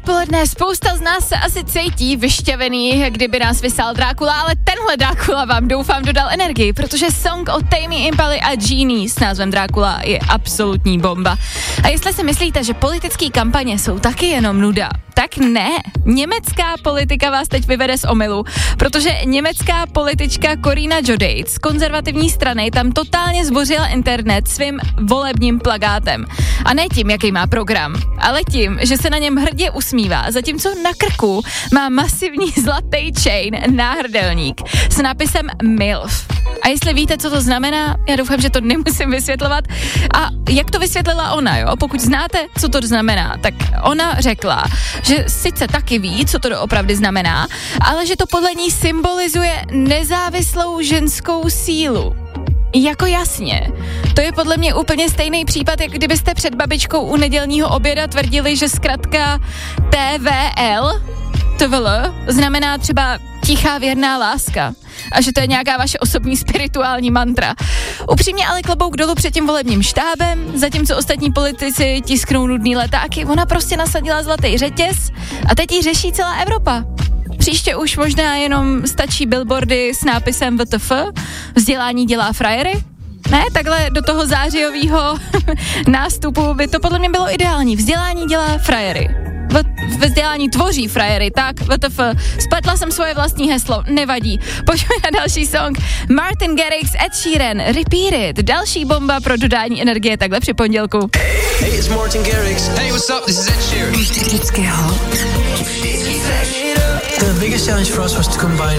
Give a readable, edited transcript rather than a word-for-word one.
odpoledne. Spousta z nás se asi cítí vyšťavený, kdyby nás vysál Drákula, ale tenhle Drákula vám doufám dodal energii, protože song od Tame Impaly a Genie s názvem Drákula je absolutní bomba. A jestli si myslíte, že politické kampaně jsou taky jenom nuda, tak ne. Německá politika vás teď vyvede z omylu, protože německá politička Corinna Giudice z konzervativní strany tam totálně zbořila internet svým volebním plakátem. A ne tím, jaký má program, ale tím, že se na něm hrdě usmívá, zatímco na krku má masivní zlatý chain náhrdelník s nápisem MILF. A jestli víte, co to znamená, já doufám, že to nemusím vysvětlovat. A jak to vysvětlila ona, jo? Pokud znáte, co to znamená, tak ona řekla, že sice taky ví, co to doopravdy znamená, ale že to podle ní symbolizuje nezávislou ženskou sílu. Jako jasně. To je podle mě úplně stejný případ, jak kdybyste před babičkou u nedělního oběda tvrdili, že zkratka TVL znamená třeba tichá věrná láska a že to je nějaká vaše osobní spirituální mantra. Upřímně ale klobouk dolů před tím volebním štábem, zatímco ostatní politici tisknou nudný letáky, ona prostě nasadila zlatý řetěz a teď ji řeší celá Evropa. Příště už možná jenom stačí billboardy s nápisem WTF, vzdělání dělá frajery? Ne, takhle do toho zářijového nástupu by to podle mě bylo ideální. Vzdělání dělá frajery. Vzdělání tvoří frajery, tak WTF. Spletla jsem svoje vlastní heslo, nevadí. Pojďme na další song. Martin Garrix, Ed Sheeran, Repeat It. Další bomba pro dodání energie takhle při pondělku. Hey, it's Martin Garrix. Hey, what's up? This is Ed Sheeran. Vždycky hot. The biggest challenge for us was to combine